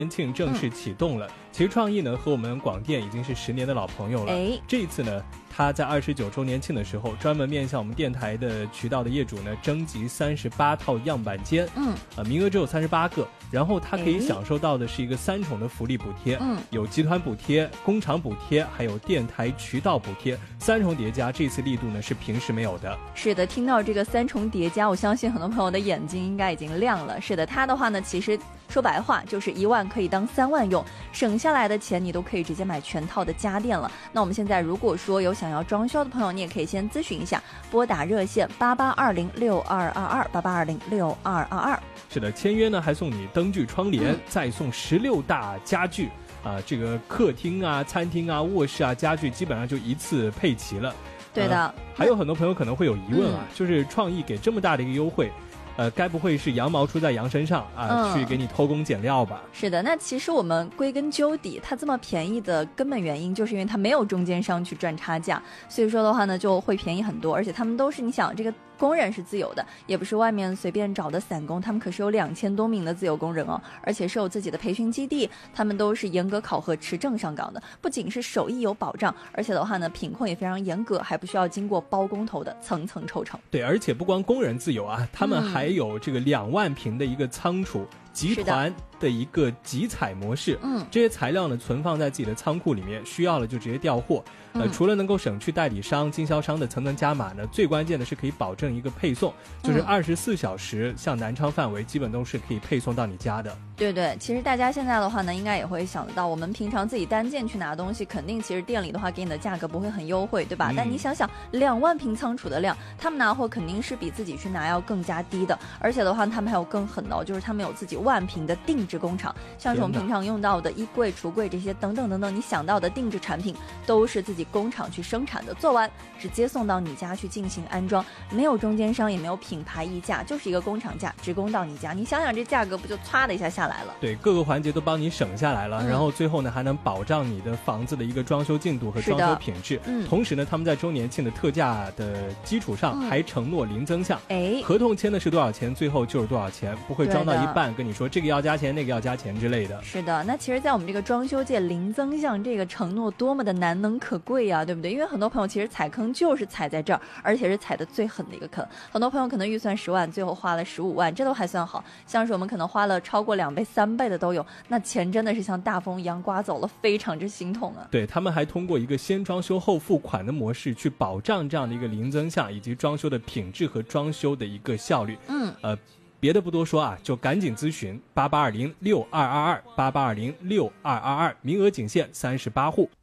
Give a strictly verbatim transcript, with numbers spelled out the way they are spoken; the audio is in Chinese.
年庆正式启动了。嗯、其实创意呢和我们广电已经是十年的老朋友了。哎，这一次呢，他在二十九周年庆的时候，专门面向我们电台的渠道的业主呢，征集三十八套样板间。嗯，呃，名额只有三十八个，然后他可以享受到的是一个三重的福利补贴。嗯，有集团补贴、工厂补贴，还有电台渠道补贴，三重叠加，这次力度呢是平时没有的。 是的，听到这个三重叠加，我相信很多朋友的眼睛应该已经亮了。是的，他的话呢，其实说白话就是一万可以当三万用，省下来的钱你都可以直接买全套的家电了。那我们现在如果说有想要装修的朋友，你也可以先咨询一下，拨打热线八八二零六二二二八八二零六二二二。 是的，签约呢还送你灯具窗帘，嗯、再送十六大家具啊、呃，这个客厅啊、餐厅啊、卧室啊家具基本上就一次配齐了。 对的、 呃，还有很多朋友可能会有疑问啊，嗯、就是创意给这么大的一个优惠。呃，该不会是羊毛出在羊身上啊、呃嗯？去给你偷工减料吧？ 是的，那其实我们归根究底，它这么便宜的根本原因，就是因为它没有中间商去赚差价，所以说的话呢，就会便宜很多。而且他们都是，你想这个工人是自由的，也不是外面随便找的散工，他们可是有两千多名的自由工人哦，而且是有自己的培训基地，他们都是严格考核、持证上岗的，不仅是手艺有保障，而且的话呢，品控也非常严格，还不需要经过包工头的层层抽成。 对，而且不光工人自由啊，他们还有这个两万平的一个仓储。嗯集团的一个集采模式，嗯，这些材料呢存放在自己的仓库里面，需要了就直接调货。呃，除了能够省去代理商、经销商的层层加码呢，最关键的是可以保证一个配送，就是二十四小时，像南昌范围基本都是可以配送到你家的。 对对，其实大家现在的话呢，应该也会想得到，我们平常自己单件去拿东西，肯定其实店里的话给你的价格不会很优惠，对吧？嗯、但你想想，两万平仓储的量，他们拿货肯定是比自己去拿要更加低的，而且的话，他们还有更狠的、哦，就是他们有自己万平的定制工厂，像是我们平常用到的衣柜、橱柜这些等等等等，你想到的定制产品都是自己工厂去生产的，做完直接送到你家去进行安装，没有中间商，也没有品牌溢价，就是一个工厂价，直供到你家。你想想这价格不就唰的一下下来了？ 对，各个环节都帮你省下来了，嗯、然后最后呢还能保障你的房子的一个装修进度和装修品质。嗯，同时呢，他们在周年庆的特价的基础上，嗯、还承诺零增项。哎，合同签的是多少钱，最后就是多少钱，不会装到一半跟你说这个要加钱，那个要加钱之类的。 是的，那其实在我们这个装修界，零增项这个承诺多么的难能可贵啊，对不对？因为很多朋友其实踩坑就是踩在这儿，而且是踩的最狠的一个坑。很多朋友可能预算十万，最后花了十五万，这都还算好，像是我们可能花了超过两倍三倍的都有，那钱真的是像大风一样刮走了，非常之心痛啊。 对，他们还通过一个先装修后付款的模式去保障这样的一个零增项以及装修的品质和装修的一个效率。嗯，呃别的不多说啊，就赶紧咨询八八二零六二二二八八二零六二二二，名额仅限三十八户。